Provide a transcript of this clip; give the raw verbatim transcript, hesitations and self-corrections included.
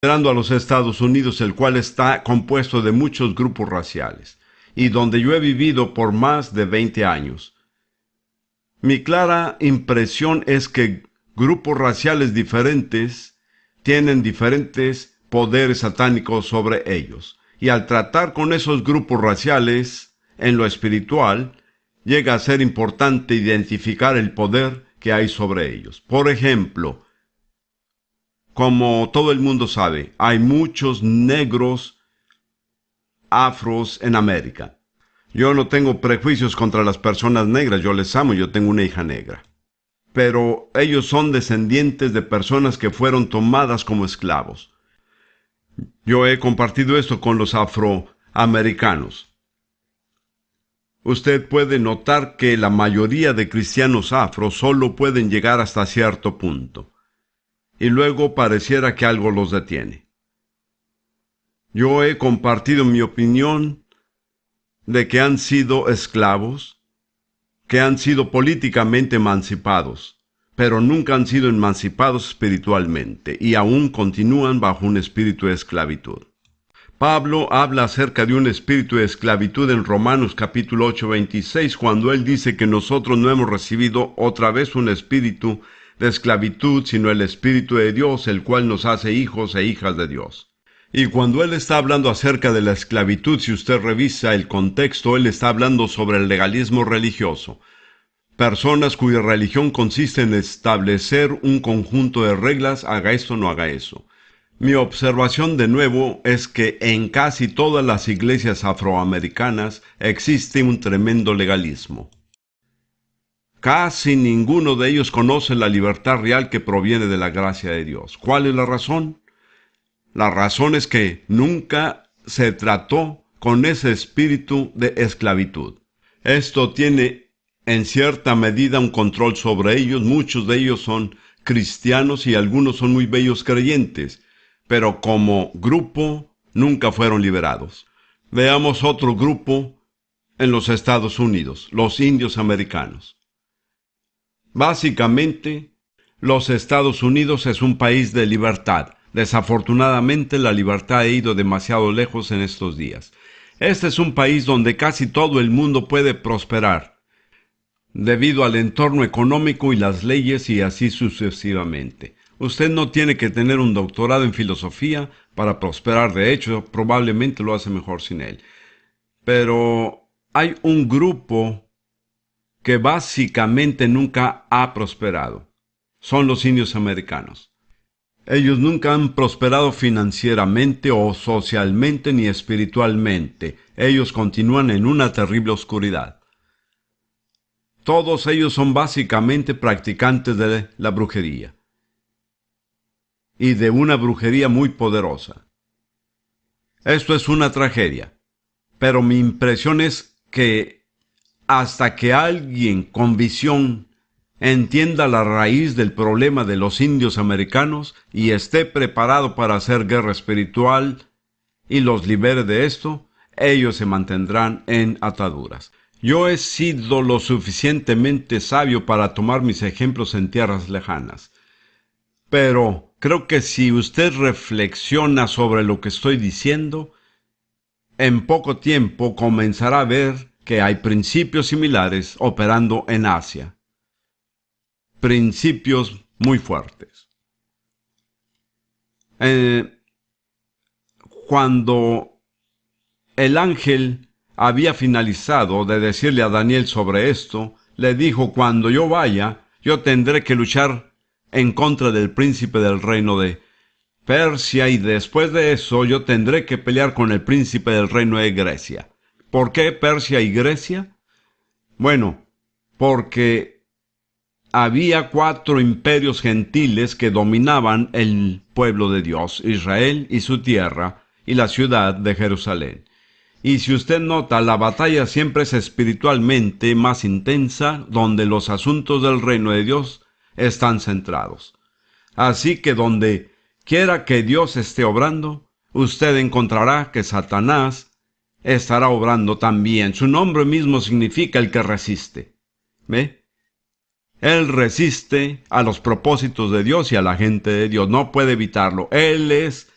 Considerando a los Estados Unidos, el cual está compuesto de muchos grupos raciales, y donde yo he vivido por más de veinte años. Mi clara impresión es que grupos raciales diferentes tienen diferentes poderes satánicos sobre ellos, y al tratar con esos grupos raciales en lo espiritual, llega a ser importante identificar el poder que hay sobre ellos. Por ejemplo, como todo el mundo sabe, hay muchos negros afros en América. Yo no tengo prejuicios contra las personas negras, yo les amo, yo tengo una hija negra. Pero ellos son descendientes de personas que fueron tomadas como esclavos. Yo he compartido esto con los afroamericanos. Usted puede notar que la mayoría de cristianos afro solo pueden llegar hasta cierto punto, y luego pareciera que algo los detiene. Yo he compartido mi opinión de que han sido esclavos, que han sido políticamente emancipados, pero nunca han sido emancipados espiritualmente, y aún continúan bajo un espíritu de esclavitud. Pablo habla acerca de un espíritu de esclavitud en Romanos capítulo ocho, veintiséis, cuando él dice que nosotros no hemos recibido otra vez un espíritu de esclavitud, sino el Espíritu de Dios, el cual nos hace hijos e hijas de Dios. Y cuando él está hablando acerca de la esclavitud, si usted revisa el contexto, él está hablando sobre el legalismo religioso. Personas cuya religión consiste en establecer un conjunto de reglas, haga esto, no haga eso. Mi observación de nuevo es que en casi todas las iglesias afroamericanas existe un tremendo legalismo. Casi ninguno de ellos conoce la libertad real que proviene de la gracia de Dios. ¿Cuál es la razón? La razón es que nunca se trató con ese espíritu de esclavitud. Esto tiene en cierta medida un control sobre ellos. Muchos de ellos son cristianos y algunos son muy bellos creyentes, pero como grupo nunca fueron liberados. Veamos otro grupo en los Estados Unidos, los indios americanos. Básicamente, los Estados Unidos es un país de libertad. Desafortunadamente, la libertad ha ido demasiado lejos en estos días. Este es un país donde casi todo el mundo puede prosperar, debido al entorno económico y las leyes y así sucesivamente. Usted no tiene que tener un doctorado en filosofía para prosperar. De hecho, probablemente lo hace mejor sin él. Pero hay un grupo que básicamente nunca ha prosperado. Son los indios americanos. Ellos nunca han prosperado financieramente o socialmente ni espiritualmente. Ellos continúan en una terrible oscuridad. Todos ellos son básicamente practicantes de la brujería. Y de una brujería muy poderosa. Esto es una tragedia. Pero mi impresión es que hasta que alguien con visión entienda la raíz del problema de los indios americanos y esté preparado para hacer guerra espiritual y los libere de esto, ellos se mantendrán en ataduras. Yo he sido lo suficientemente sabio para tomar mis ejemplos en tierras lejanas. Pero creo que si usted reflexiona sobre lo que estoy diciendo, en poco tiempo comenzará a ver que hay principios similares operando en Asia. Principios muy fuertes. Eh, cuando el ángel había finalizado de decirle a Daniel sobre esto, le dijo: cuando yo vaya, yo tendré que luchar en contra del príncipe del reino de Persia, y después de eso yo tendré que pelear con el príncipe del reino de Grecia. ¿Por qué Persia y Grecia? Bueno, porque había cuatro imperios gentiles que dominaban el pueblo de Dios, Israel y su tierra, y la ciudad de Jerusalén. Y si usted nota, la batalla siempre es espiritualmente más intensa, donde los asuntos del reino de Dios están centrados. Así que donde quiera que Dios esté obrando, usted encontrará que Satanás estará obrando también. Su nombre mismo significa el que resiste. ¿Ve? Él resiste a los propósitos de Dios y a la gente de Dios. No puede evitarlo. Él es